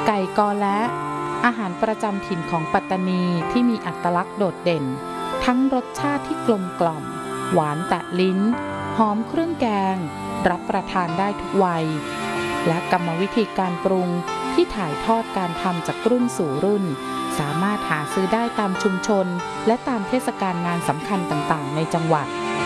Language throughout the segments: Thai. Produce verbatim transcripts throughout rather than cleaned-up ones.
ไก่กอและอาหารประจำถิ่นของปัตตานีที่มีอัตลักษณ์โดดเด่นทั้งรสชาติที่กลมกล่อมหวานแตะลิ้นหอมเครื่องแกงรับประทานได้ทุกวัยและกรรมวิธีการปรุงที่ถ่ายทอดการทำจากรุ่นสู่รุ่นสามารถหาซื้อได้ตามชุมชนและตามเทศกาลงานสำคัญต่างๆในจังหวัด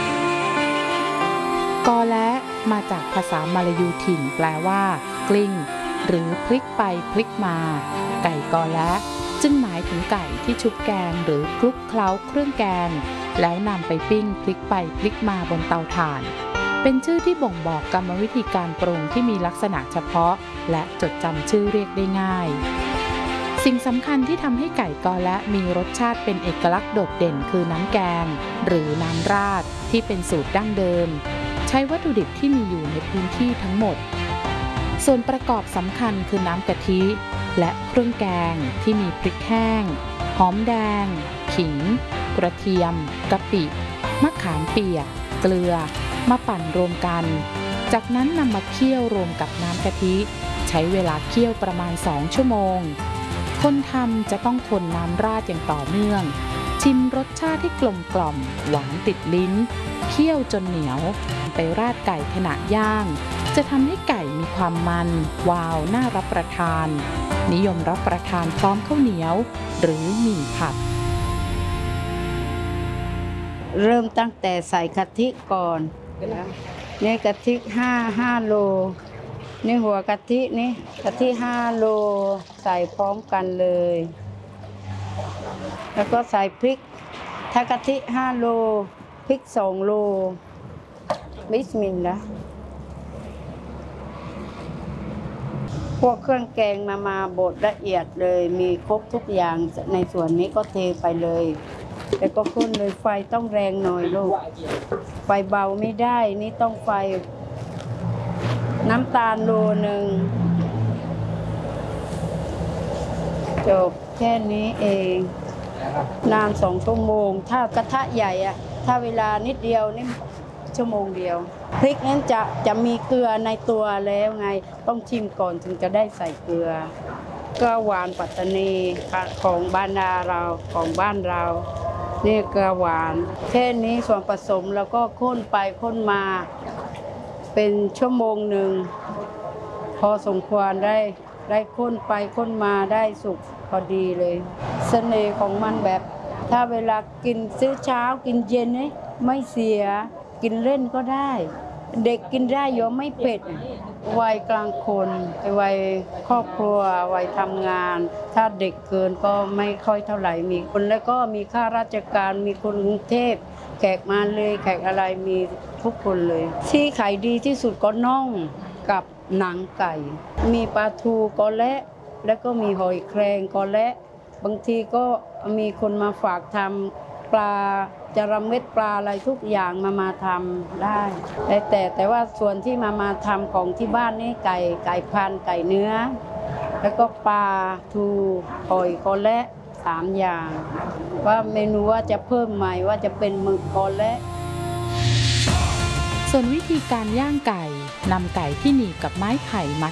กอและมาจากภาษามลายูถิ่นแปลว่ากลิ้งหรือพลิกไปพลิกมาไก่กอและจึงหมายถึงไก่ที่ชุบแกงหรือคลุกเคล้าเครื่องแกงแล้วนำไปปิ้งพลิกไปพลิกมาบนเตาถ่านเป็นชื่อที่บ่งบอกกรรมวิธีการปรุงที่มีลักษณะเฉพาะและจดจำชื่อเรียกได้ง่ายสิ่งสำคัญที่ทำให้ไก่กอและมีรสชาติเป็นเอกลักษณ์โดดเด่นคือน้ำแกงหรือน้ำราดที่เป็นสูตรดั้งเดิมใช้วัตถุดิบที่มีอยู่ในพื้นที่ทั้งหมดส่วนประกอบสำคัญคือน้ำกะทิและเครื่องแกงที่มีพริกแห้งหอมแดงขิงกระเทียมกะปิมะขามเปียกเกลือมาปั่นรวมกันจากนั้นนำมาเคี่ยวรวมกับน้ำกะทิใช้เวลาเคี่ยวประมาณสองชั่วโมงคนทำจะต้องคนน้ำราดอย่างต่อเนื่องชิมรสชาติที่กลมกล่อมหวานติดลิ้นเคี่ยวจนเหนียวไปราดไก่ขณะย่างจะทำให้ไก่มีความมันวาวน่ารับประทานนิยมรับประทานพร้อมข้าวเหนียวหรือหมี่ผัดเริ่มตั้งแต่ใส่กะทิก่อนนี่กะทิห้าห้าโลนี่หัวกะทินี่กะทิห้าโลใส่พร้อมกันเลยแล้วก็ใส่พริกถ้ากะทิห้าโลพริกสองโลบิสมิลลาห์พวกเครื่องแกงมามาบดละเอียดเลยมีครบทุกอย่างในส่วนนี้ก็เทไปเลยแต่ก็คนเลยไฟต้องแรงหน่อยลูกไฟเบาไม่ได้นี่ต้องไฟน้ำตาลโลหนึ่งจบแค่นี้เองนานสองชั่วโมงถ้ากระทะใหญ่อะถ้าเวลานิดเดียวนี่ชั่วโมงเดียวพริกนั้นจะจะมีเกลือในตัวแล้วไงต้องชิมก่อนถึงจะได้ใส่เกลือก็หวานปัตตานีของบ้านนาเราของบ้านเรานี่เกลือหวานแค่นี้ส่วนผสมแล้วก็ข้นไปข้นมาเป็นชั่วโมงหนึ่งพอสมควรได้ได้ข้นไปข้นมาได้สุกพอดีเลยเสน่ห์ของมันแบบถ้าเวลากินซื้อเช้ากินเย็นนี่ไม่เสียกินเล่นก็ได้เด็กกินได้โยมไม่เผ็ดวัยกลางคนวัยครอบครัววัยทำงานถ้าเด็กเกินก็ไม่ค่อยเท่าไหร่มีคนแล้วก็มีข้าราชการมีคนกรุงเทพแขกมาเลยแขกอะไรมีทุกคนเลยที่ขายดีที่สุดก็น่องกับหนังไก่มีปลาทูก็และแล้วก็มีหอยแครงก็และบางทีก็มีคนมาฝากทำปลาจระเม็ดปลาอะไรทุกอย่างมามาทำได้แต่แต่ว่าส่วนที่มามาทำของที่บ้านนี่ไก่ไก่พันไก่เนื้อแล้วก็ปลาทูหอยก็และสามอย่างว่าเมนูว่าจะเพิ่มใหม่ว่าจะเป็นหมึกก็และส่วนวิธีการย่างไก่นำไก่ที่หนีบกับไม้ไผ่มา